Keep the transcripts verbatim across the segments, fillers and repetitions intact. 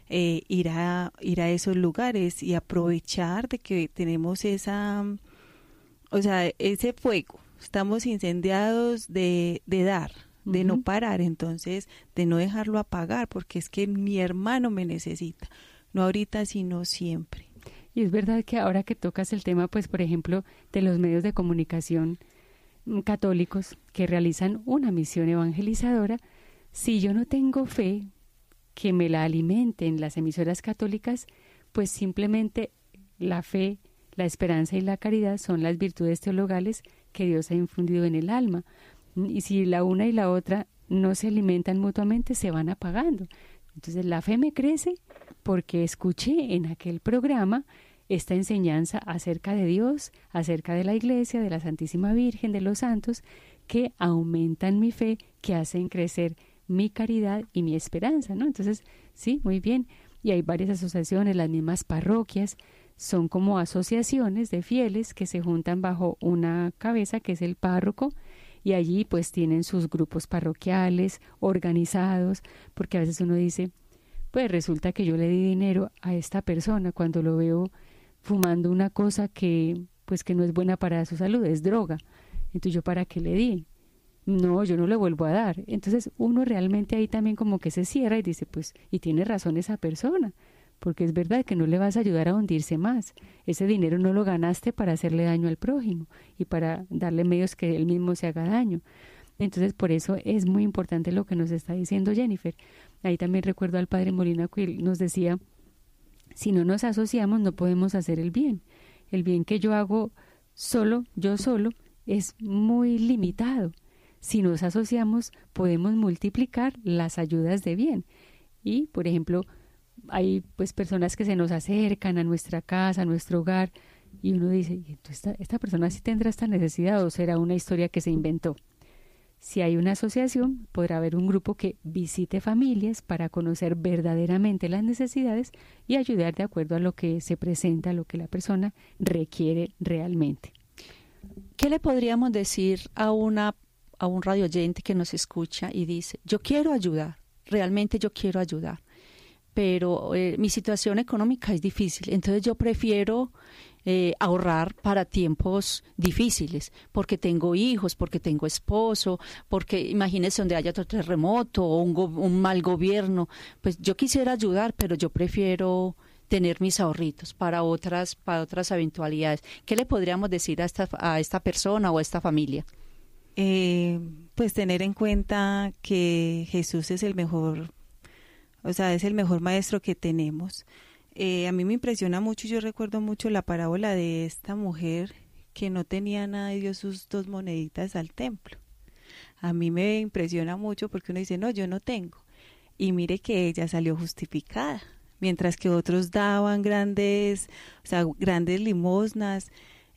eh, ir a ir a esos lugares y aprovechar de que tenemos esa, o sea, ese fuego. Estamos incendiados de, de dar, de uh-huh. no parar, entonces de no dejarlo apagar, porque es que mi hermano me necesita, no ahorita sino siempre. Y es verdad que ahora que tocas el tema, pues por ejemplo, de los medios de comunicación católicos que realizan una misión evangelizadora, si yo no tengo fe que me la alimenten las emisoras católicas, pues simplemente la fe, la esperanza y la caridad son las virtudes teologales que Dios ha infundido en el alma. Y si la una y la otra no se alimentan mutuamente, se van apagando. Entonces la fe me crece porque escuché en aquel programa esta enseñanza acerca de Dios, acerca de la Iglesia, de la Santísima Virgen, de los santos, que aumentan mi fe, que hacen crecer mi caridad y mi esperanza, ¿no? Entonces, sí, muy bien. Y hay varias asociaciones, las mismas parroquias, son como asociaciones de fieles que se juntan bajo una cabeza que es el párroco, y allí pues tienen sus grupos parroquiales organizados, porque a veces uno dice, pues resulta que yo le di dinero a esta persona cuando lo veo fumando una cosa que pues que no es buena para su salud, es droga. Entonces, ¿yo para qué le di? No, yo no le vuelvo a dar. Entonces uno realmente ahí también como que se cierra y dice, pues, y tiene razón esa persona, porque es verdad que no le vas a ayudar a hundirse más. Ese dinero no lo ganaste para hacerle daño al prójimo y para darle medios que él mismo se haga daño. Entonces por eso es muy importante lo que nos está diciendo Jennifer. Ahí también recuerdo al padre Molina Quill, nos decía, si no nos asociamos no podemos hacer el bien. El bien que yo hago solo, yo solo, es muy limitado. Si nos asociamos, podemos multiplicar las ayudas de bien. Y, por ejemplo, hay pues personas que se nos acercan a nuestra casa, a nuestro hogar, y uno dice, entonces esta, esta persona sí tendrá esta necesidad o será una historia que se inventó. Si hay una asociación, podrá haber un grupo que visite familias para conocer verdaderamente las necesidades y ayudar de acuerdo a lo que se presenta, a lo que la persona requiere realmente. ¿Qué le podríamos decir a una a un radio oyente que nos escucha y dice, yo quiero ayudar, realmente yo quiero ayudar, pero eh, mi situación económica es difícil, entonces yo prefiero eh, ahorrar para tiempos difíciles, porque tengo hijos, porque tengo esposo, porque imagínese donde haya otro terremoto o un, go- un mal gobierno, pues yo quisiera ayudar, pero yo prefiero tener mis ahorritos para otras, para otras eventualidades. ¿Qué le podríamos decir a esta, a esta persona o a esta familia? Eh, pues tener en cuenta que Jesús es el mejor, o sea, es el mejor maestro que tenemos. Eh, a mí me impresiona mucho, yo recuerdo mucho la parábola de esta mujer que no tenía nada y dio sus dos moneditas al templo. A mí me impresiona mucho porque uno dice, no, yo no tengo. Y mire que ella salió justificada, mientras que otros daban grandes, o sea, grandes limosnas.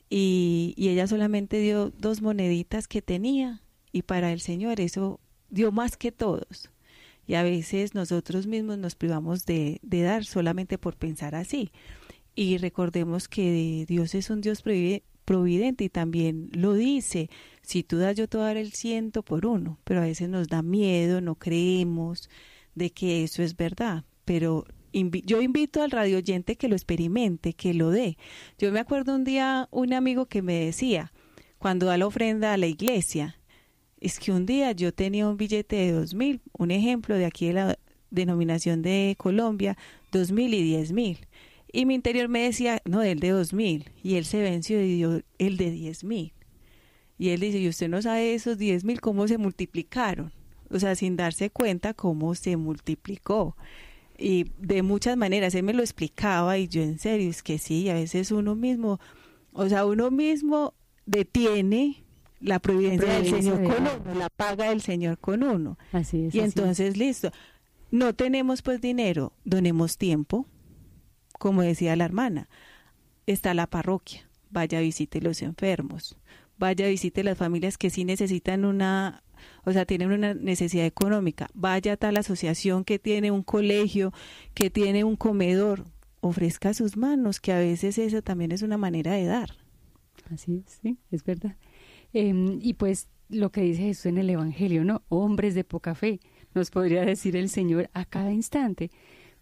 Y, y ella solamente dio dos moneditas que tenía y para el Señor eso dio más que todos. Y a veces nosotros mismos nos privamos de, de dar solamente por pensar así. Y recordemos que Dios es un Dios providente y también lo dice, si tú das yo te voy a dar el ciento por uno, pero a veces nos da miedo, no creemos de que eso es verdad, pero Invi- yo invito al radio oyente que lo experimente, que lo dé. Yo me acuerdo un día un amigo que me decía, cuando da la ofrenda a la iglesia, es que un día yo tenía un billete de dos mil, un ejemplo de aquí de la denominación de Colombia, dos mil y diez mil. Y mi interior me decía, no, el de dos mil. Y él se venció y dio el de diez mil. Y él dice, y usted no sabe esos diez mil cómo se multiplicaron. O sea, sin darse cuenta cómo se multiplicó. Y de muchas maneras, él me lo explicaba y yo en serio, es que sí, a veces uno mismo, o sea, uno mismo detiene la providencia, la providencia del Señor de con uno, la paga del Señor con uno. Así es. Y así entonces, es. listo, no tenemos pues dinero, donemos tiempo, como decía la hermana, está la parroquia, vaya visite los enfermos, vaya visite las familias que sí necesitan una... O sea, tienen una necesidad económica, vaya a tal asociación que tiene un colegio, que tiene un comedor, ofrezca sus manos, que a veces eso también es una manera de dar. Así es, sí, es verdad. Eh, y pues lo que dice Jesús en el Evangelio, ¿no? Hombres de poca fe, nos podría decir el Señor a cada instante,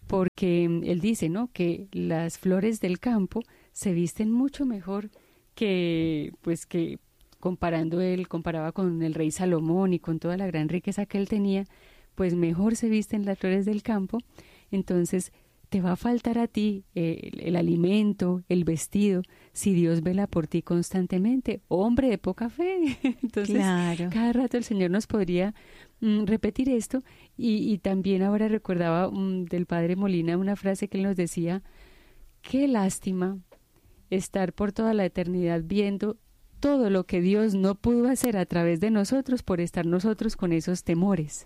porque él dice, ¿no?, que las flores del campo se visten mucho mejor que, pues que comparando él, comparaba con el rey Salomón y con toda la gran riqueza que él tenía, pues mejor se visten las flores del campo. Entonces te va a faltar a ti eh, el, el alimento, el vestido, si Dios vela por ti constantemente. Hombre de poca fe. Entonces, claro, cada rato el Señor nos podría mm, repetir esto. Y, y también ahora recordaba mm, del padre Molina una frase que él nos decía: qué lástima estar por toda la eternidad viendo todo lo que Dios no pudo hacer a través de nosotros por estar nosotros con esos temores.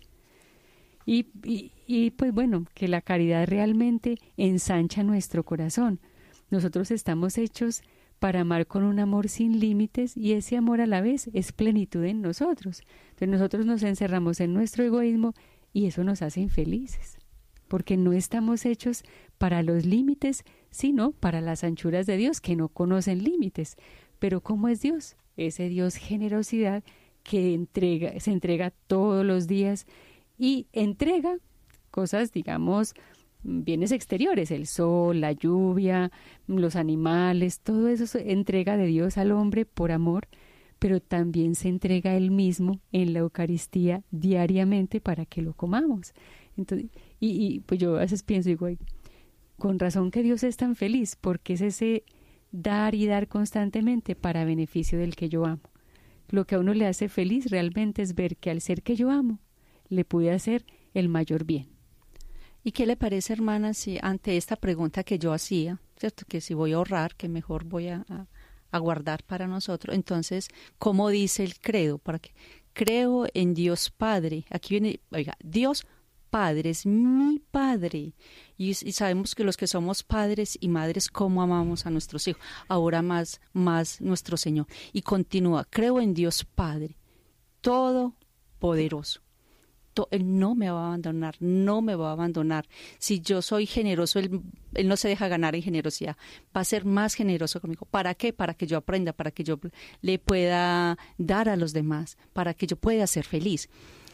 Y, y, y pues bueno, que la caridad realmente ensancha nuestro corazón. Nosotros estamos hechos para amar con un amor sin límites, y ese amor a la vez es plenitud en nosotros. Entonces nosotros nos encerramos en nuestro egoísmo y eso nos hace infelices, porque no estamos hechos para los límites, sino para las anchuras de Dios, que no conocen límites. Pero ¿cómo es Dios? Ese Dios generosidad que entrega, se entrega todos los días y entrega cosas, digamos, bienes exteriores, el sol, la lluvia, los animales, todo eso se entrega de Dios al hombre por amor, pero también se entrega Él mismo en la Eucaristía diariamente para que lo comamos. Entonces, y, y pues yo a veces pienso, digo, con razón que Dios es tan feliz, porque es ese dar y dar constantemente para beneficio del que yo amo. Lo que a uno le hace feliz realmente es ver que al ser que yo amo, le pude hacer el mayor bien. ¿Y qué le parece, hermana, si ante esta pregunta que yo hacía, cierto, que si voy a ahorrar, que mejor voy a, a, a guardar para nosotros? Entonces, ¿cómo dice el credo? Para que creo en Dios Padre. Aquí viene, oiga, Dios Padre es mi Padre. Y, y sabemos que los que somos padres y madres, cómo amamos a nuestros hijos. Ahora más, más nuestro Señor. Y continúa, creo en Dios Padre, Todopoderoso. Él no me va a abandonar, no me va a abandonar. Si yo soy generoso, él, él no se deja ganar en generosidad. Va a ser más generoso conmigo. ¿Para qué? Para que yo aprenda, para que yo le pueda dar a los demás, para que yo pueda ser feliz.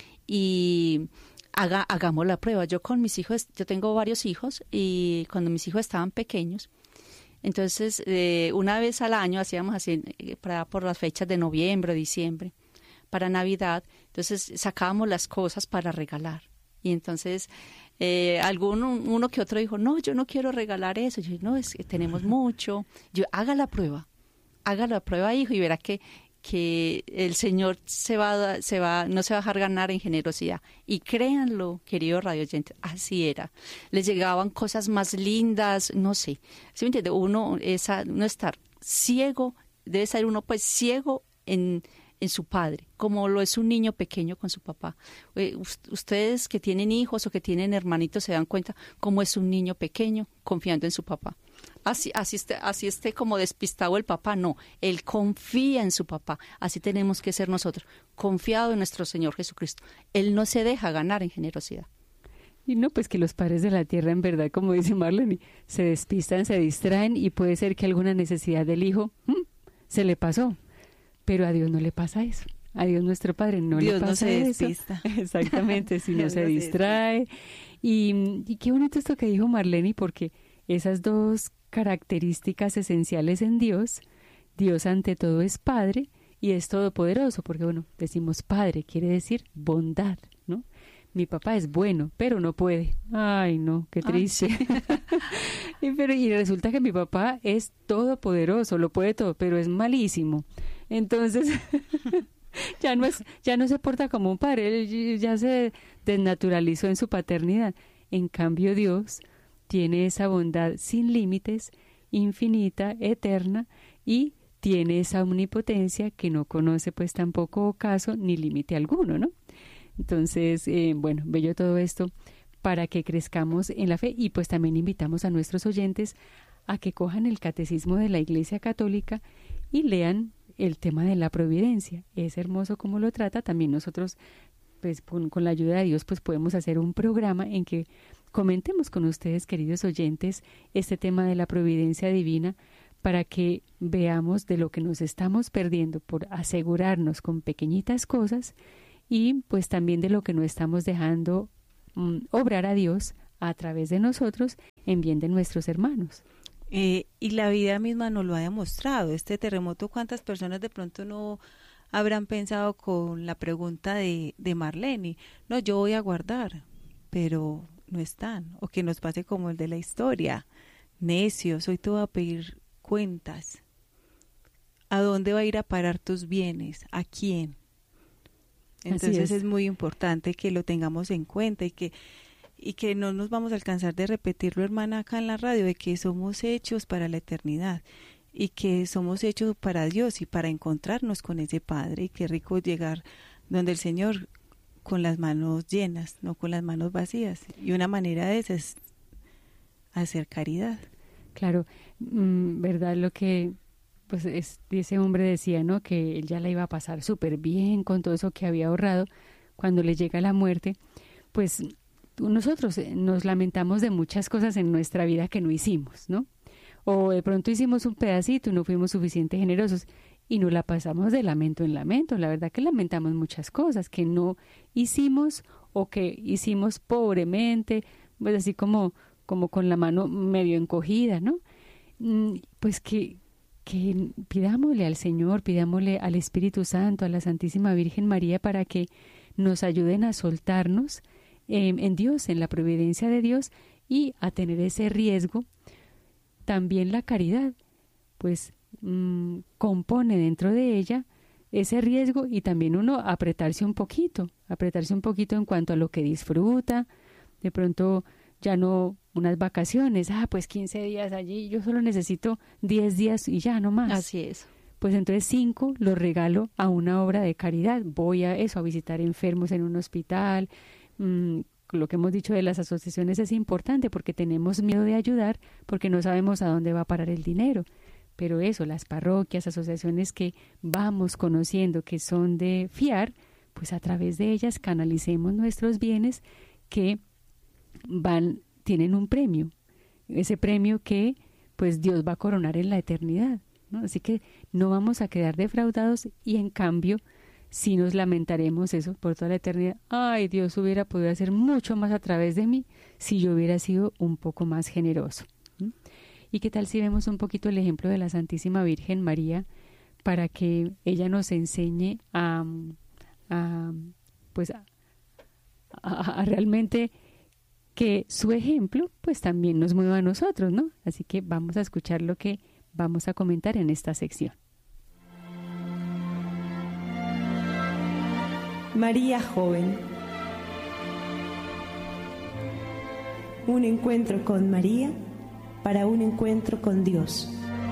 Y haga, hagamos la prueba. Yo con mis hijos, yo tengo varios hijos, y cuando mis hijos estaban pequeños, entonces eh, una vez al año hacíamos así, para, por las fechas de noviembre, diciembre, para Navidad, entonces sacábamos las cosas para regalar. Y entonces eh, alguno, uno que otro dijo, no, yo no quiero regalar eso. Yo, no, es que tenemos mucho. Yo, haga la prueba, haga la prueba, hijo, y verá que, que el Señor se va, se va, no se va a dejar ganar en generosidad. Y créanlo, queridos radioyentes, así era. Les llegaban cosas más lindas, no sé. ¿Sí me entiende? Uno, esa, uno estar ciego, debe ser uno pues ciego en... en su padre, como lo es un niño pequeño con su papá. Eh, ustedes que tienen hijos o que tienen hermanitos se dan cuenta cómo es un niño pequeño confiando en su papá. Así, así, esté, así esté como despistado el papá, no, él confía en su papá. Así tenemos que ser nosotros, confiado en nuestro Señor Jesucristo. Él no se deja ganar en generosidad. Y no, pues que los padres de la tierra, en verdad, como dice Marlene, se despistan, se distraen, y puede ser que alguna necesidad del hijo ¡mmm! se le pasó. Pero a Dios no le pasa eso. A Dios nuestro Padre no Dios le pasa no se eso. despista. Exactamente, si no Dios se no se distrae. Y, y qué bonito esto que dijo Marlene, porque esas dos características esenciales en Dios, Dios ante todo es Padre y es todopoderoso, porque bueno, decimos Padre, quiere decir bondad, ¿no? Mi papá es bueno, pero no puede. Ay, no, qué triste. y, pero, y resulta que mi papá es todopoderoso, lo puede todo, pero es malísimo. Entonces, ya no es, ya no se porta como un padre, él ya se desnaturalizó en su paternidad. En cambio, Dios tiene esa bondad sin límites, infinita, eterna, y tiene esa omnipotencia que no conoce pues tampoco ocaso ni límite alguno, ¿no? Entonces, eh, bueno, bello todo esto para que crezcamos en la fe, y pues también invitamos a nuestros oyentes a que cojan el Catecismo de la Iglesia Católica y lean el tema de la providencia. Es hermoso como lo trata. También nosotros, pues con, con la ayuda de Dios, pues podemos hacer un programa en que comentemos con ustedes, queridos oyentes, este tema de la providencia divina, para que veamos de lo que nos estamos perdiendo por asegurarnos con pequeñitas cosas, y pues también de lo que no estamos dejando um, obrar a Dios a través de nosotros en bien de nuestros hermanos. Eh, y la vida misma nos lo ha demostrado. Este terremoto, ¿cuántas personas de pronto no habrán pensado con la pregunta de, de Marlene? No, yo voy a guardar, pero no están. O que nos pase como el de la historia. Necios, hoy te voy a pedir cuentas. ¿A dónde va a ir a parar tus bienes? ¿A quién? Entonces es. es muy importante que lo tengamos en cuenta y que y que no nos vamos a alcanzar de repetirlo, hermana, acá en la radio, de que somos hechos para la eternidad y que somos hechos para Dios y para encontrarnos con ese Padre. Y qué rico llegar donde el Señor con las manos llenas, no con las manos vacías. Y una manera de esa es hacer caridad. Claro, mmm, verdad lo que pues es, ese hombre decía, ¿no? Que él ya la iba a pasar súper bien con todo eso que había ahorrado. Cuando le llega la muerte, pues nosotros nos lamentamos de muchas cosas en nuestra vida que no hicimos, ¿no? O de pronto hicimos un pedacito y no fuimos suficientemente generosos y nos la pasamos de lamento en lamento. La verdad que lamentamos muchas cosas que no hicimos o que hicimos pobremente, pues así como, como con la mano medio encogida, ¿no? Pues que, que pidámosle al Señor, pidámosle al Espíritu Santo, a la Santísima Virgen María para que nos ayuden a soltarnos eh, en Dios, en la providencia de Dios y a tener ese riesgo. También la caridad, pues mmm, compone dentro de ella ese riesgo y también uno apretarse un poquito, apretarse un poquito en cuanto a lo que disfruta, de pronto ya no unas vacaciones, ah, pues quince días allí, yo solo necesito diez días y ya no más. Así es. Pues entonces cinco los regalo a una obra de caridad, voy a eso, a visitar enfermos en un hospital. mmm, Lo que hemos dicho de las asociaciones es importante porque tenemos miedo de ayudar porque no sabemos a dónde va a parar el dinero. Pero eso, las parroquias, asociaciones que vamos conociendo que son de fiar, pues a través de ellas canalicemos nuestros bienes que van, tienen un premio. Ese premio que pues Dios va a coronar en la eternidad, ¿no? Así que no vamos a quedar defraudados y en cambio si nos lamentaremos eso por toda la eternidad. Ay, Dios hubiera podido hacer mucho más a través de mí si yo hubiera sido un poco más generoso. ¿Mm? ¿Y qué tal si vemos un poquito el ejemplo de la Santísima Virgen María para que ella nos enseñe a, a pues a, a, a realmente que su ejemplo pues también nos mueva a nosotros, ¿no? Así que vamos a escuchar lo que vamos a comentar en esta sección. María joven. Un encuentro con María para un encuentro con Dios.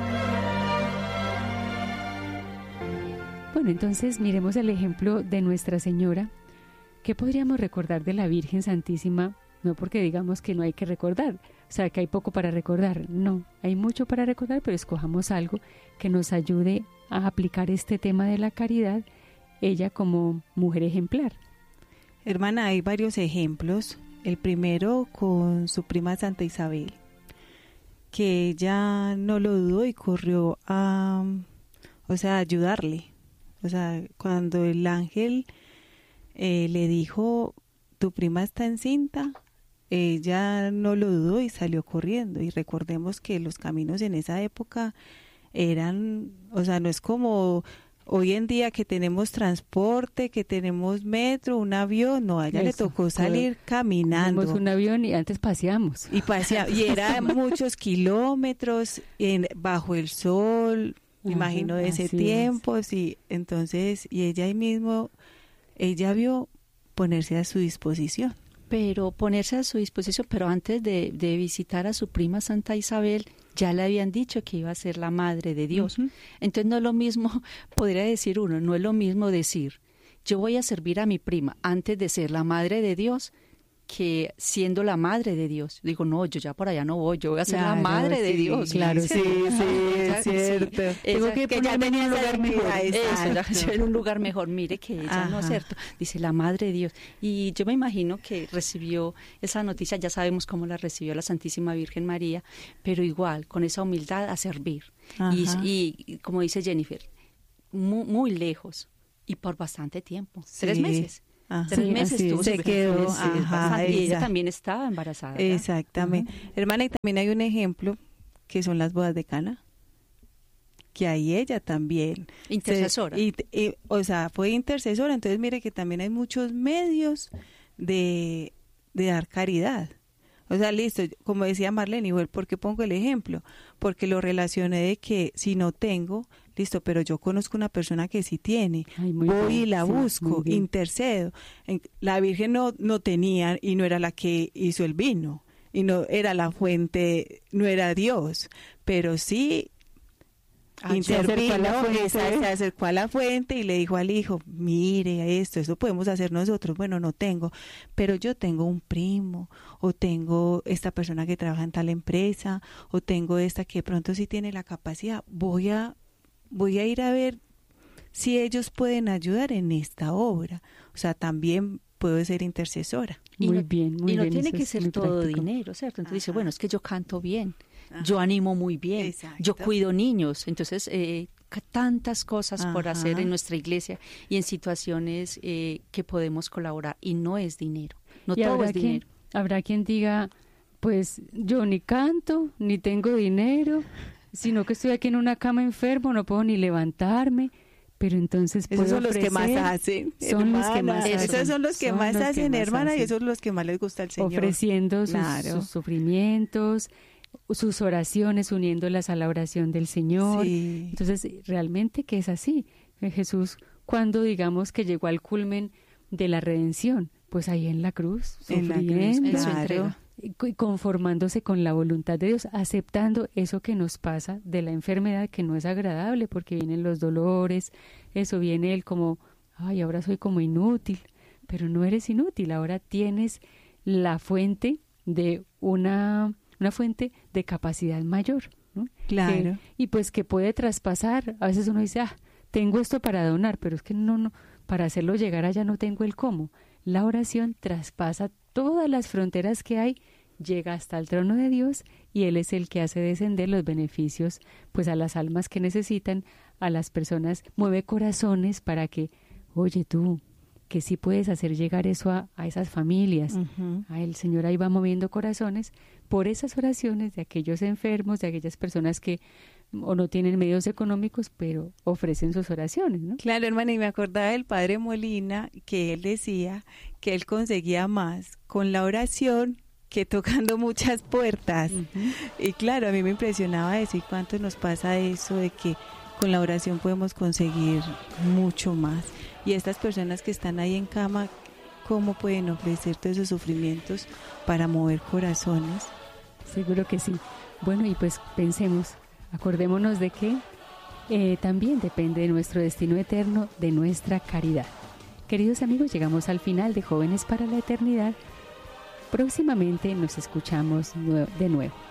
Bueno, entonces miremos el ejemplo de Nuestra Señora. ¿Qué podríamos recordar de la Virgen Santísima? No porque digamos que no hay que recordar, o sea, que hay poco para recordar. No, hay mucho para recordar, pero escojamos algo que nos ayude a aplicar este tema de la caridad, ella como mujer ejemplar. Hermana, hay varios ejemplos. El primero con su prima Santa Isabel, que ella no lo dudó y corrió a, o sea, a ayudarle. O sea, cuando el ángel eh, le dijo, tu prima está encinta, ella no lo dudó y salió corriendo. Y recordemos que los caminos en esa época eran, o sea, no es como hoy en día que tenemos transporte, que tenemos metro, un avión. No, a ella Eso, le tocó salir claro. caminando. Tenemos un avión y antes paseamos. Y paseamos, y era muchos kilómetros en, bajo el sol, me imagino de ese tiempo, sí. Entonces, y ella ahí mismo, ella vio ponerse a su disposición. Pero ponerse a su disposición, pero antes de, de visitar a su prima Santa Isabel, ya le habían dicho que iba a ser la madre de Dios. Uh-huh. Entonces no es lo mismo, podría decir uno, no es lo mismo decir, yo voy a servir a mi prima antes de ser la madre de Dios, que siendo la madre de Dios. Digo, no, yo ya por allá no voy, yo voy a ser claro, la madre sí, de Dios. Claro, sí, sí, sí es cierto. Sí. Tengo que, que ya tenía en un lugar mejor. Eso, en un lugar mejor. Mire que ella Ajá. no es cierto. Dice, la madre de Dios. Y yo me imagino que recibió esa noticia, ya sabemos cómo la recibió la Santísima Virgen María, pero igual, con esa humildad a servir. Y, y como dice Jennifer, muy, muy lejos y por bastante tiempo. Sí. Tres meses. Ajá. Tres Sí, meses así tuvo es. su Se bebé. quedó, Sí, es ajá, bastante. Y ella exacto. también estaba embarazada. ¿verdad? Exactamente. Hermana, y también hay un ejemplo que son las bodas de Cana, que ahí ella también. Intercesora. se- y, y, o sea, fue intercesora. Entonces, mire que también hay muchos medios de, de dar caridad. O sea, listo, como decía Marlene, igual, ¿por qué pongo el ejemplo? Porque lo relacioné de que si no tengo, listo, pero yo conozco una persona que sí tiene, Ay, muy voy bien, y la sí, muy busco, bien. intercedo. En- La Virgen no, no tenía y no era la que hizo el vino, y no era la fuente, no era Dios, pero sí Ah, se acercó a la intervino, fuente. esa- se acercó a la fuente y le dijo al hijo, mire esto, esto podemos hacer nosotros. Bueno, no tengo, pero yo tengo un primo, o tengo esta persona que trabaja en tal empresa, o tengo esta que de pronto sí tiene la capacidad. Voy a, voy a ir a ver si ellos pueden ayudar en esta obra. O sea, también puedo ser intercesora. Y Muy no- bien, muy y no bien. tiene eso que es ser muy todo práctico. dinero, ¿cierto? Entonces dice, Ajá. bueno, es que yo canto bien, Ajá. yo animo muy bien, Exacto. yo cuido niños. Entonces, eh, ca- tantas cosas por Ajá. hacer en nuestra iglesia y en situaciones eh, que podemos colaborar. Y no es dinero, no Y todo habrá es quien, dinero. habrá quien diga, pues yo ni canto, ni tengo dinero, sino que estoy aquí en una cama enfermo, no puedo ni levantarme, pero entonces puedo Esos son los que más ofrecer, hacen. son los que más hermana. hacen, Esos son los que son más los que hacen, más hermana, y hacen. esos son los que más les gusta al Señor. ofreciendo sus, Claro. sus sufrimientos, sus oraciones, uniéndolas a la oración del Señor. Sí. Entonces, realmente que es así. Eh, Jesús, cuando digamos que llegó al culmen de la redención, pues ahí en la cruz, En la cruz, sufriendo, En su claro. entrega. y co- y conformándose con la voluntad de Dios, aceptando eso que nos pasa de la enfermedad, que no es agradable, porque vienen los dolores, eso viene él como, ay, ahora soy como inútil, pero no eres inútil, ahora tienes la fuente de una, una fuente de capacidad mayor, ¿no? Claro. Que- y pues que puede traspasar, a veces uno dice, ah, tengo esto para donar, pero es que no, no, para hacerlo llegar allá no tengo el cómo. La oración traspasa todas las fronteras que hay, llega hasta el trono de Dios y Él es el que hace descender los beneficios pues a las almas que necesitan, a las personas, mueve corazones para que, oye tú, que sí puedes hacer llegar eso a, a esas familias. Ujú. Ah, el Señor ahí va moviendo corazones por esas oraciones de aquellos enfermos, de aquellas personas que o no tienen medios económicos, pero ofrecen sus oraciones, ¿no? Claro, hermana, y me acordaba del padre Molina, que él decía que él conseguía más con la oración que tocando muchas puertas. Y claro, a mí me impresionaba eso, y cuánto nos pasa eso de que con la oración podemos conseguir mucho más. Y estas personas que están ahí en cama, ¿cómo pueden ofrecer todos esos sufrimientos para mover corazones? Seguro que sí. Bueno, y pues pensemos, acordémonos de que eh, también depende de nuestro destino eterno, de nuestra caridad. Queridos amigos, llegamos al final de Jóvenes para la Eternidad. Próximamente nos escuchamos nue- de nuevo.